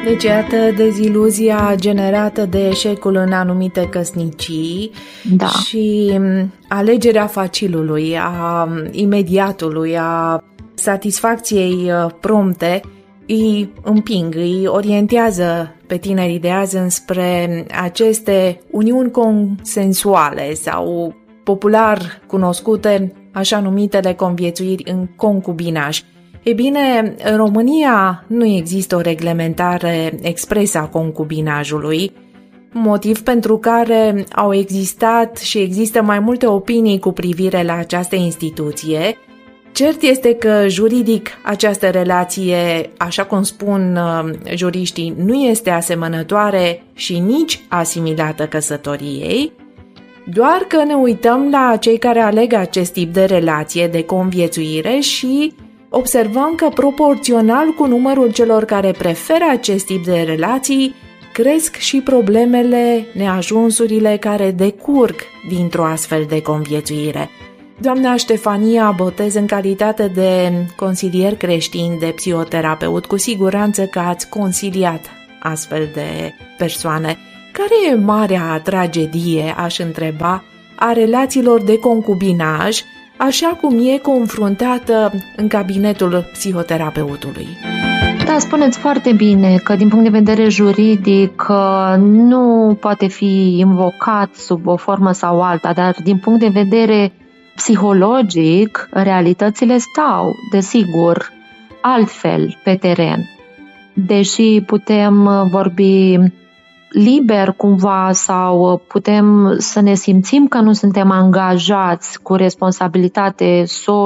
Deci, iată, deziluzia generată de eșecul în anumite căsnicii și alegerea facilului, a imediatului, a satisfacției prompte îi împing, îi orientează pe tinerii de azi înspre aceste uniuni consensuale sau popular cunoscute, așa numitele conviețuiri în concubinaj. Ei bine, în România nu există o reglementare expresă a concubinajului, motiv pentru care au existat și există mai multe opinii cu privire la această instituție. Cert este că juridic această relație, așa cum spun juriștii, nu este asemănătoare și nici asimilată căsătoriei, doar că ne uităm la cei care aleg acest tip de relație de conviețuire și observăm că proporțional cu numărul celor care preferă acest tip de relații, cresc și problemele, neajunsurile care decurg dintr-o astfel de conviețuire. Doamna Ștefania Botez, în calitate de consilier creștin, de psihoterapeut, cu siguranță că ați consiliat astfel de persoane. Care e marea tragedie, aș întreba, a relațiilor de concubinaj, așa cum e confruntată în cabinetul psihoterapeutului? Da, spuneți foarte bine că din punct de vedere juridic nu poate fi invocat sub o formă sau alta, dar din punct de vedere psihologic, realitățile stau, desigur, altfel pe teren. Deși putem vorbi liber cumva sau putem să ne simțim că nu suntem angajați cu responsabilitate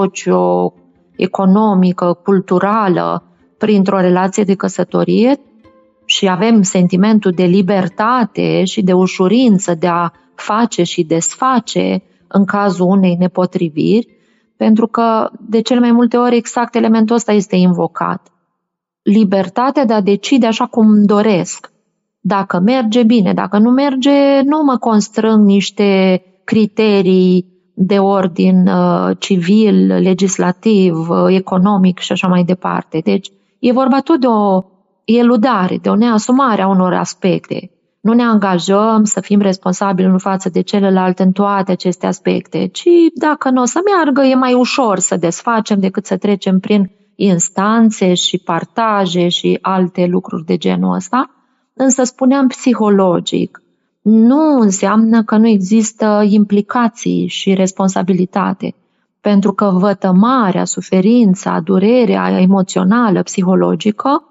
socio-economică, culturală, printr-o relație de căsătorie și avem sentimentul de libertate și de ușurință de a face și desface în cazul unei nepotriviri, pentru că de cele mai multe ori exact elementul ăsta este invocat. Libertatea de a decide așa cum doresc. Dacă merge, bine, dacă nu merge, nu mă constrâng niște criterii de ordin civil, legislativ, economic și așa mai departe. Deci e vorba tot de o eludare, de o neasumare a unor aspecte. Nu ne angajăm să fim responsabili în față de celălalt în toate aceste aspecte, ci dacă nu o să meargă, e mai ușor să desfacem decât să trecem prin instanțe și partaje și alte lucruri de genul ăsta. Însă spuneam psihologic, nu înseamnă că nu există implicații și responsabilitate, pentru că vătămarea, suferința, durerea emoțională, psihologică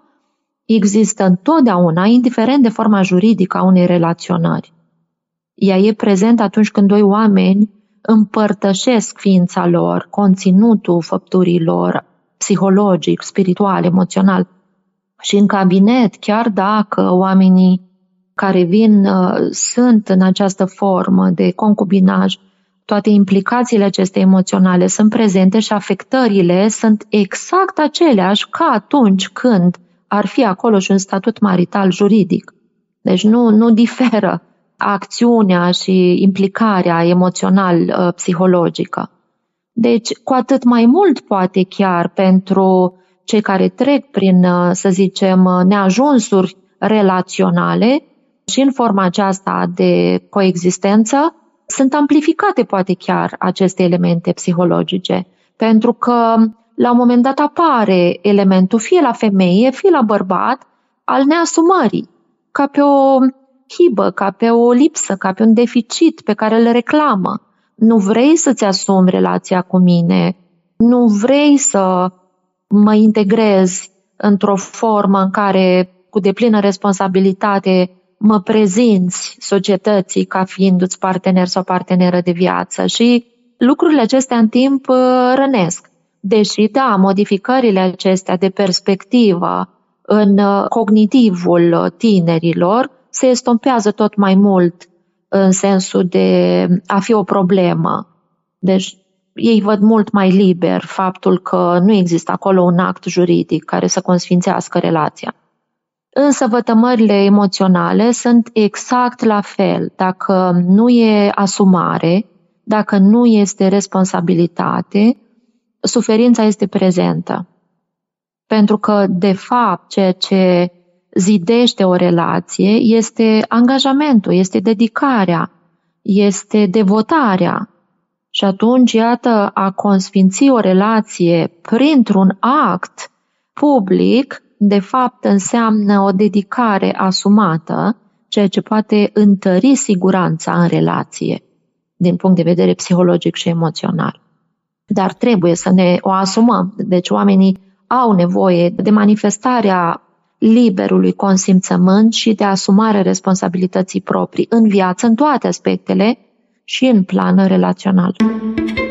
există întotdeauna, indiferent de forma juridică a unei relaționări. Ea e prezentă atunci când doi oameni împărtășesc ființa lor, conținutul făpturilor, psihologic, spiritual, emoțional. Și în cabinet, chiar dacă oamenii care vin sunt în această formă de concubinaj, toate implicațiile acestea emoționale sunt prezente și afectările sunt exact aceleași ca atunci când ar fi acolo și un statut marital juridic. Deci nu diferă acțiunea și implicarea emoțional-psihologică. Deci, cu atât mai mult poate chiar pentru cei care trec prin, să zicem, neajunsuri relaționale și în forma aceasta de coexistență, sunt amplificate poate chiar aceste elemente psihologice. Pentru că la un moment dat apare elementul fie la femeie, fie la bărbat, al neasumării, ca pe o hibă, ca pe o lipsă, ca pe un deficit pe care îl reclamă. Nu vrei să-ți asumi relația cu mine, nu vrei să mă integrezi într-o formă în care, cu deplină responsabilitate, mă prezinți societății ca fiindu-ți partener sau parteneră de viață. Și lucrurile acestea în timp rănesc. Deși, da, modificările acestea de perspectivă în cognitivul tinerilor se estompează tot mai mult în sensul de a fi o problemă. Deci ei văd mult mai liber faptul că nu există acolo un act juridic care să consfințească relația. Însă vătămările emoționale sunt exact la fel. Dacă nu e asumare, dacă nu este responsabilitate, suferința este prezentă. Pentru că, de fapt, ceea ce zidește o relație este angajamentul, este dedicarea, este devotarea. Și atunci, iată, a consfinți o relație printr-un act public, de fapt înseamnă o dedicare asumată, ceea ce poate întări siguranța în relație, din punct de vedere psihologic și emoțional. Dar trebuie să ne o asumăm. Deci oamenii au nevoie de manifestarea liberului consimțământ și de asumarea responsabilității proprii în viață, în toate aspectele și în plan relațional.